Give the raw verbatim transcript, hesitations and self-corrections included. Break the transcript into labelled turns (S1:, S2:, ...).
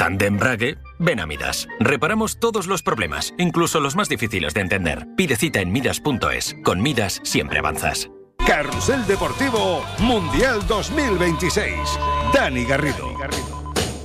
S1: tan de embrague? Ven a Midas. Reparamos todos los problemas, incluso los más difíciles de entender. Pide cita en midas punto es. Con Midas siempre avanzas.
S2: Carrusel Deportivo Mundial dos mil veintiséis. Dani Garrido.